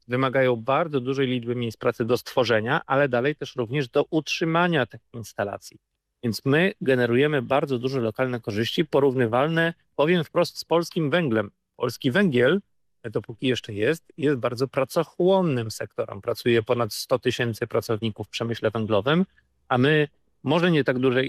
wymagają bardzo dużej liczby miejsc pracy do stworzenia, ale dalej też również do utrzymania tych instalacji. Więc my generujemy bardzo duże lokalne korzyści, porównywalne, powiem wprost, z polskim węglem. Polski węgiel, dopóki jeszcze jest bardzo pracochłonnym sektorem. Pracuje ponad 100 000 pracowników w przemyśle węglowym, a my może nie tak dużej